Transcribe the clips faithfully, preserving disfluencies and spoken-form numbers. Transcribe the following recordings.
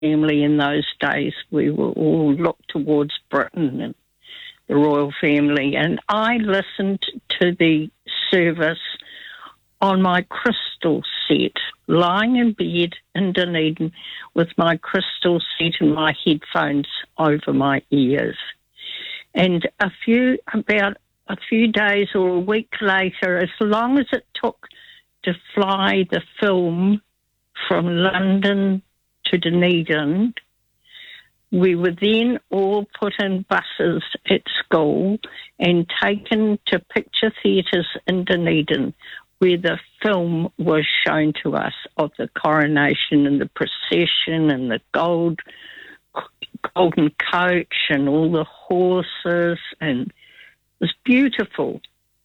family in those days. We were all looked towards Britain and the royal family. And I listened to the service on my crystal set, lying in bed in Dunedin with my crystal set and my headphones over my ears. And a few, about a few days or a week later, as long as it took to fly the film from London to Dunedin, we were then all put in buses at school and taken to picture theatres in Dunedin, where the film was shown to us of the coronation and the procession and the gold golden coach and all the horses, and it was beautiful.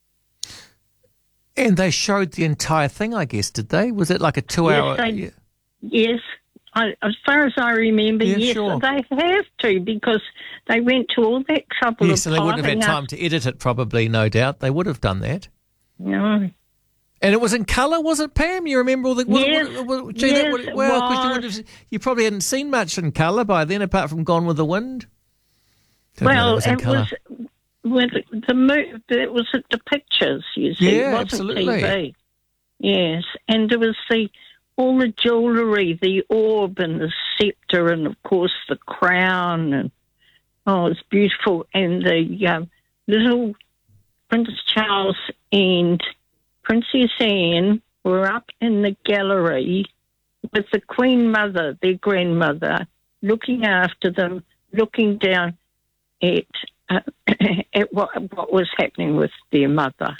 And they showed the entire thing, I guess, did they? Was it like a two-hour... Yes, they, yes. I, as far as I remember, yeah, yes, sure. They have to, because they went to all that trouble yes, of and they wouldn't have had piling time up. to edit it, probably, no doubt. They would have done that. No. And it was in colour, was it, Pam? You remember all the... Was Yes, it, was, gee, yes, that would, it well, because you, was. would have, you probably hadn't seen much in colour by then, apart from Gone with the Wind. Didn't know that Well, was in it colour. was with the mo- it was at the pictures, you see. Yeah, it wasn't absolutely. T V. Yes, and there was the all the jewellery, the orb and the sceptre, and of course the crown, and oh, it's beautiful. And the um, little Prince Charles and Princess Anne were up in the gallery with the Queen Mother, their grandmother, looking after them, looking down at uh, at what what was happening with their mother.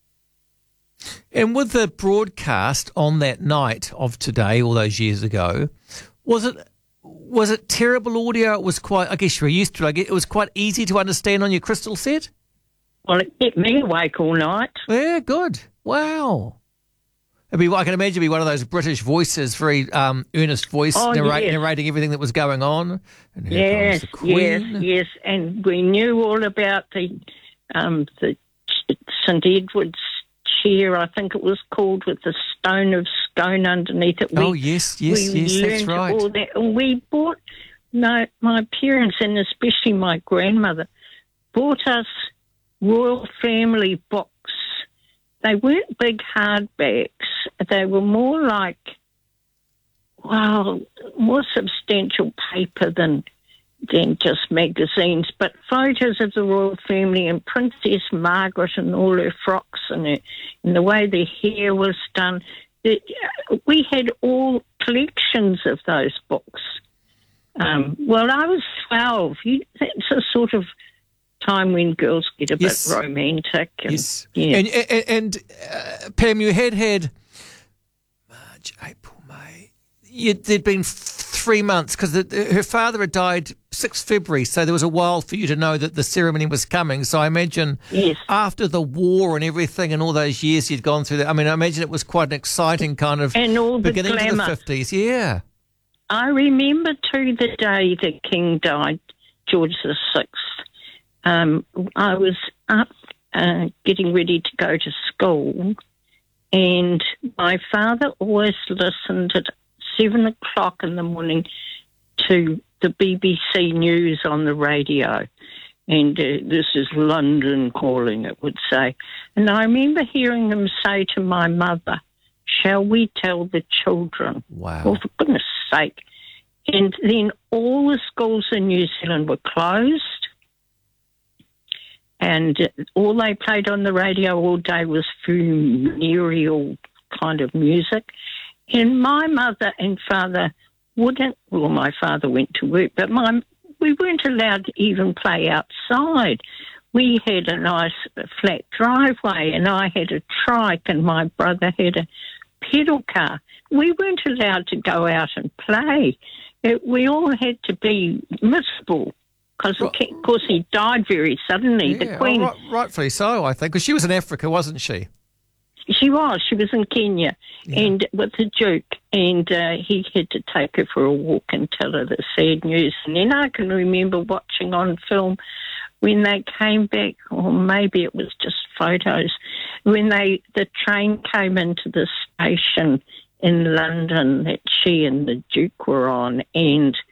And with the broadcast on that night of today, all those years ago, was it was it terrible audio? It was quite, I guess you were used to it. I guess it was quite easy to understand on your crystal set? Well, it kept me awake all night. Yeah, good. Wow. It'd be, I can imagine it'd be one of those British voices, very um, earnest voice, Oh, narrate, yes. narrating everything that was going on. And here Yes, comes the Queen. yes, yes. And we knew all about the um, the St Edward's chair, I think it was called, with the stone of scone underneath it. We, oh, yes, yes, we yes, that's learnt right. all that. And we bought, no, my parents, and especially my grandmother, bought us royal family books. They weren't big hardbacks. They were more like, well, more substantial paper than than just magazines, but photos of the royal family and Princess Margaret and all her frocks and, her, and the way their hair was done. It, we had all collections of those books. Um, well, I was twelve. You, that's a sort of time when girls get a Yes. bit romantic. And, Yes. yeah. And, and, and uh, Pam, you had had March, April, May. You, there'd been three months because her father had died sixth of February, so there was a while for you to know that the ceremony was coming. So I imagine Yes. after the war and everything and all those years you'd gone through that, I mean, I imagine it was quite an exciting kind of And all the beginning to the glamour. fifties. Yeah. I remember too the day the King died, George the Sixth. Um, I was up uh, getting ready to go to school, and my father always listened at seven o'clock in the morning to the B B C News on the radio. And uh, this is London calling, it would say. And I remember hearing him say to my mother, "Shall we tell the children?" Wow. Well, for goodness sake. And then all the schools in New Zealand were closed, and all they played on the radio all day was funereal kind of music. And my mother and father wouldn't, well, my father went to work, but my we weren't allowed to even play outside. We had a nice flat driveway, and I had a trike, and my brother had a pedal car. We weren't allowed to go out and play. It, we all had to be miserable because, Well- of course, he died very suddenly. Yeah, the Queen, oh, right, rightfully so, I think, because she was in Africa, wasn't she? she was, she was in Kenya, Yeah. and with the Duke, and uh, he had to take her for a walk and tell her the sad news. And then I can remember watching on film when they came back, or maybe it was just photos, when they the train came into the station in London that she and the Duke were on, and